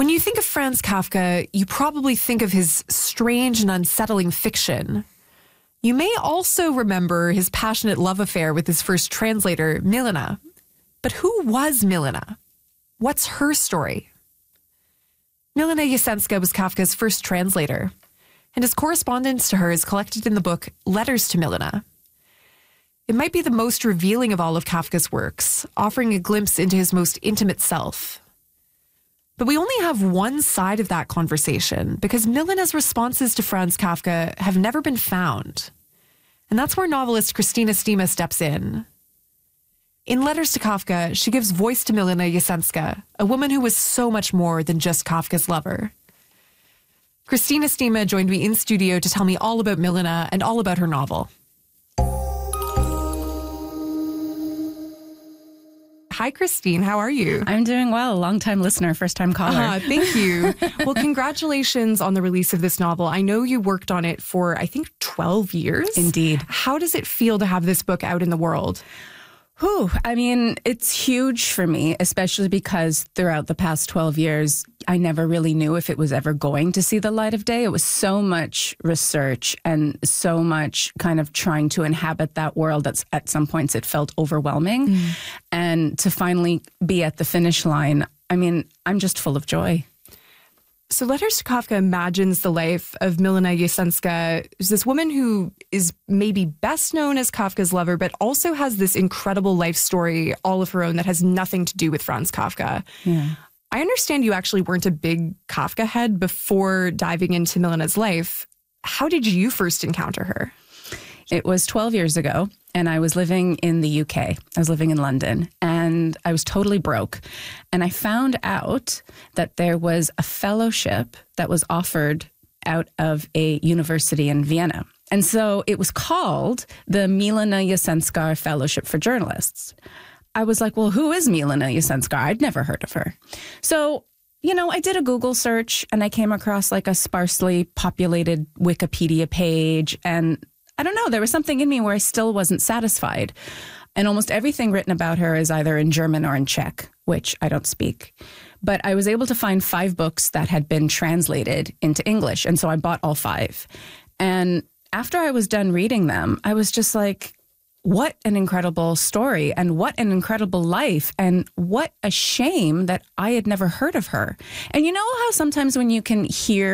When you think of Franz Kafka, you probably think of his strange and unsettling fiction. You may also remember his passionate love affair with his first translator, Milena. But who was Milena? What's her story? Milena Jasenska was Kafka's first translator, and his correspondence to her is collected in the book Letters to Milena. It might be the most revealing of all of Kafka's works, offering a glimpse into his most intimate self. But we only have one side of that conversation because Milena's responses to Franz Kafka have never been found. And that's where novelist Christina Stima steps in. In Letters to Kafka, she gives voice to Milena Jasenska, a woman who was so much more than just Kafka's lover. Christina Stima joined me in studio to tell me all about Milena and all about her novel. Hi, Christine. How are you? I'm doing well. Long-time listener, first-time caller. Thank you. Well, congratulations on the release of this novel. I know you worked on it for, I think, 12 years. Indeed. How does it feel to have this book out in the world? I mean, it's huge for me, especially because throughout the past 12 years, I never really knew if it was ever going to see the light of day. It was so much research and so much kind of trying to inhabit that world that at some points it felt overwhelming. And to finally be at the finish line, I mean, I'm just full of joy. So Letters to Kafka imagines the life of Milena Jasenska, who's this woman who is maybe best known as Kafka's lover, but also has this incredible life story all of her own that has nothing to do with Franz Kafka. Yeah. I understand you actually weren't a big Kafka head before diving into Milena's life. How did you first encounter her? It was 12 years ago, and I was living in the UK. I was living in London, and I was totally broke. And I found out that there was a fellowship that was offered out of a university in Vienna. And so it was called the Milena Jasenska Fellowship for Journalists. I was like, well, who is Milena Jasenska? I'd never heard of her. So, you know, I did a Google search, and I came across like a sparsely populated Wikipedia page, and I don't know, there was something in me where I still wasn't satisfied. And almost everything written about her is either in German or in Czech, which I don't speak. But I was able to find 5 books that had been translated into English. And so I bought all 5. And after I was done reading them, I was just like, what an incredible story and what an incredible life and what a shame that I had never heard of her. And you know how sometimes when you can hear